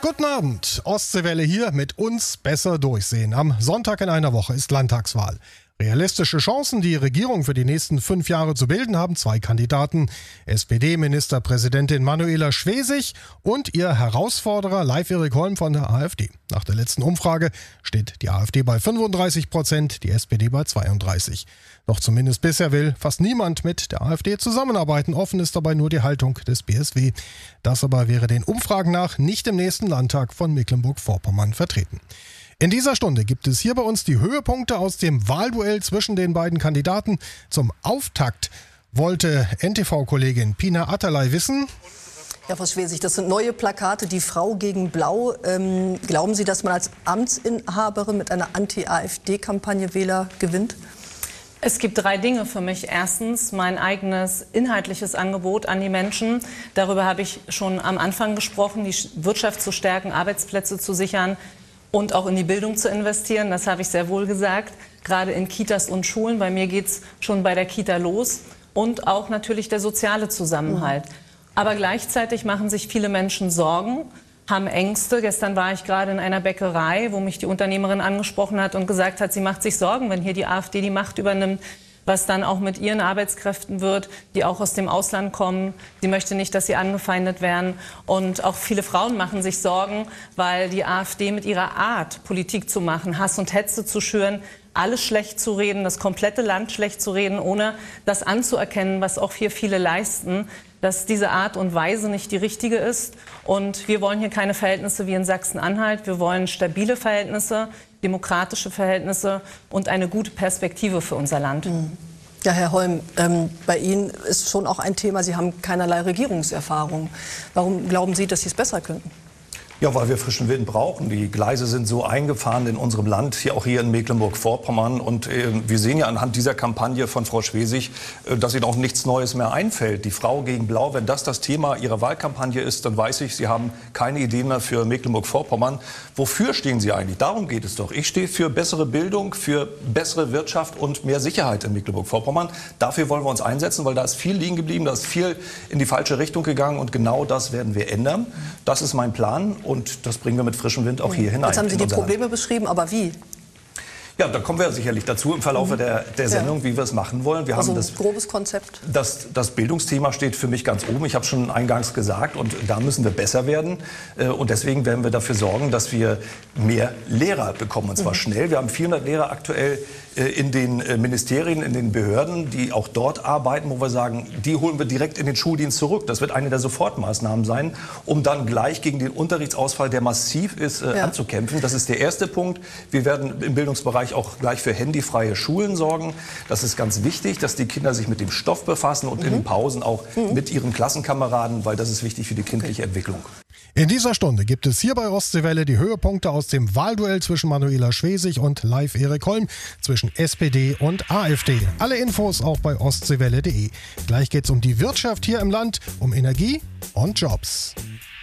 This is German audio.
Guten Abend, Ostseewelle hier mit uns besser durchsehen. Am Sonntag in einer Woche ist Landtagswahl. Realistische Chancen, die Regierung für die nächsten 5 Jahre zu bilden, haben 2 Kandidaten. SPD-Ministerpräsidentin Manuela Schwesig und ihr Herausforderer Leif-Erik Holm von der AfD. Nach der letzten Umfrage steht die AfD bei 35%, die SPD bei 32%. Doch zumindest bisher will fast niemand mit der AfD zusammenarbeiten. Offen ist dabei nur die Haltung des BSW. Das aber wäre den Umfragen nach nicht im nächsten Landtag von Mecklenburg-Vorpommern vertreten. In dieser Stunde gibt es hier bei uns die Höhepunkte aus dem Wahlduell zwischen den beiden Kandidaten. Zum Auftakt wollte NTV-Kollegin Pina Atalay wissen: Ja, Frau Schwesig, das sind neue Plakate, die Frau gegen Blau. Glauben Sie, dass man als Amtsinhaberin mit einer Anti-AfD-Kampagne Wähler gewinnt? Es gibt 3 Dinge für mich. Erstens mein eigenes inhaltliches Angebot an die Menschen. Darüber habe ich schon am Anfang gesprochen, die Wirtschaft zu stärken, Arbeitsplätze zu sichern und auch in die Bildung zu investieren. Das habe ich sehr wohl gesagt, gerade in Kitas und Schulen. Bei mir geht es schon bei der Kita los. Und auch natürlich der soziale Zusammenhalt. Aber gleichzeitig machen sich viele Menschen Sorgen, haben Ängste. Gestern war ich gerade in einer Bäckerei, wo mich die Unternehmerin angesprochen hat und gesagt hat, sie macht sich Sorgen, wenn hier die AfD die Macht übernimmt, was dann auch mit ihren Arbeitskräften wird, die auch aus dem Ausland kommen. Sie möchte nicht, dass sie angefeindet werden. Und auch viele Frauen machen sich Sorgen, weil die AfD mit ihrer Art, Politik zu machen, Hass und Hetze zu schüren, alles schlecht zu reden, das komplette Land schlecht zu reden, ohne das anzuerkennen, was auch hier viele leisten, dass diese Art und Weise nicht die richtige ist. Und wir wollen hier keine Verhältnisse wie in Sachsen-Anhalt. Wir wollen stabile Verhältnisse, demokratische Verhältnisse und eine gute Perspektive für unser Land. Ja, Herr Holm, bei Ihnen ist schon auch ein Thema, Sie haben keinerlei Regierungserfahrung. Warum glauben Sie, dass Sie es besser könnten? Ja, weil wir frischen Wind brauchen. Die Gleise sind so eingefahren in unserem Land, auch hier in Mecklenburg-Vorpommern. Und wir sehen ja anhand dieser Kampagne von Frau Schwesig, dass Ihnen auch nichts Neues mehr einfällt. Die Frau gegen Blau, wenn das Thema Ihrer Wahlkampagne ist, dann weiß ich, Sie haben keine Ideen mehr für Mecklenburg-Vorpommern. Wofür stehen Sie eigentlich? Darum geht es doch. Ich stehe für bessere Bildung, für bessere Wirtschaft und mehr Sicherheit in Mecklenburg-Vorpommern. Dafür wollen wir uns einsetzen, weil da ist viel liegen geblieben, da ist viel in die falsche Richtung gegangen. Und genau das werden wir ändern. Das ist mein Plan. Und das bringen wir mit frischem Wind auch hier hinein. Jetzt haben Sie die Probleme beschrieben, aber wie? Ja, da kommen wir sicherlich dazu im Verlauf der Sendung, wie wir es machen wollen. Wir haben das grobes Konzept. Das Bildungsthema steht für mich ganz oben. Ich habe schon eingangs gesagt, und da müssen wir besser werden. Und deswegen werden wir dafür sorgen, dass wir mehr Lehrer bekommen, und zwar schnell. Wir haben 400 Lehrer aktuell in den Ministerien, in den Behörden, die auch dort arbeiten, wo wir sagen, die holen wir direkt in den Schuldienst zurück. Das wird eine der Sofortmaßnahmen sein, um dann gleich gegen den Unterrichtsausfall, der massiv ist, anzukämpfen. Das ist der erste Punkt. Wir werden im Bildungsbereich auch gleich für handyfreie Schulen sorgen. Das ist ganz wichtig, dass die Kinder sich mit dem Stoff befassen und in den Pausen auch mit ihren Klassenkameraden, weil das ist wichtig für die kindliche Entwicklung. In dieser Stunde gibt es hier bei Ostseewelle die Höhepunkte aus dem Wahlduell zwischen Manuela Schwesig und Leif-Erik Holm, zwischen SPD und AfD. Alle Infos auch bei ostseewelle.de. Gleich geht es um die Wirtschaft hier im Land, um Energie und Jobs.